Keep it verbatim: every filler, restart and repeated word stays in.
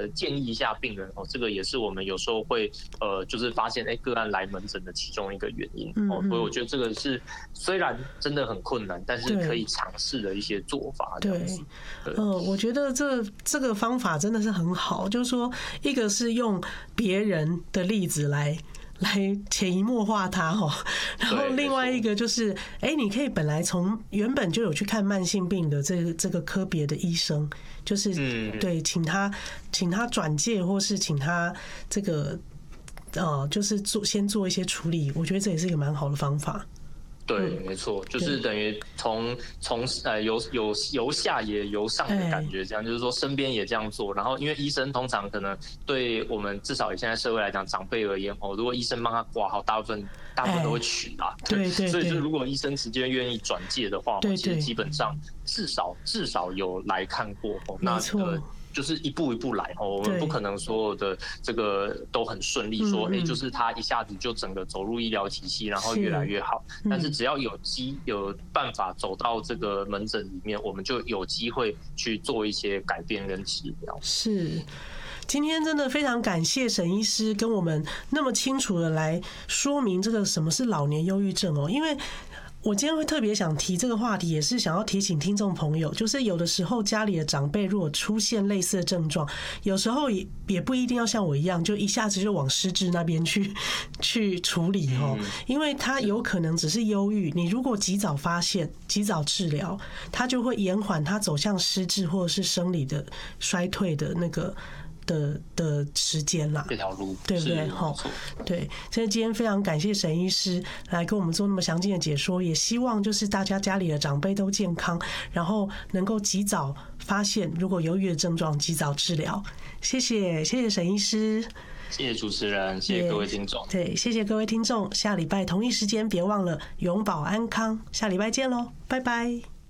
呃建议一下病人哦，这个也是我们有时候会呃就是发现哎个案来门诊的其中一个原因哦，所以我觉得这个是虽然真的很困难，但是可以尝试的一些做法。 对，嗯，我觉得这这个方法真的是很好，就是说一个是用别人的例子来。来潜移默化它哈，然后另外一个就是，哎，你可以本来从原本就有去看慢性病的这个这个科别的医生，就是对，请他请他转介或是请他这个呃，就是做先做一些处理，我觉得这也是一个蛮好的方法。 对，没错，就是等于从从呃由由由下也由上的感觉，这样就是说身边也这样做，然后因为医生通常可能对我们至少以现在社会来讲，长辈而言哦，如果医生帮他挂号，大部分大部分都会取啦， 对对， 所以就如果医生直接愿意转介的话，其实基本上至少至少有来看过哦，那呃。就是一步一步来哦，我们不可能所有的这个都很顺利，说哎、欸，就是他一下子就整个走入医疗体系，然后越来越好。但是只要有机有办法走到这个门诊里面，我们就有机会去做一些改变跟治疗。 是。今天真的非常感谢沈医师跟我们那么清楚的来说明这个什么是老年忧郁症哦，因为。我今天会特别想提这个话题，也是想要提醒听众朋友，就是有的时候家里的长辈如果出现类似的症状，有时候也也不一定要像我一样，就一下子就往失智那边去去处理哦，因为他有可能只是忧郁，你如果及早发现、及早治疗，他就会延缓他走向失智或者是生理的衰退的那个。的的时间啦， 这条路对不对？哈，对，所以今天非常感谢沈医师来跟我们做那么详尽的解说，也希望就是大家家里的长辈都健康，然后能够及早发现，如果忧郁的症状，及早治疗。谢谢，谢谢沈医师， 谢谢主持人，谢谢各位听众， 对，谢谢各位听众，下礼拜同一时间别忘了永保安康，下礼拜见喽，拜拜。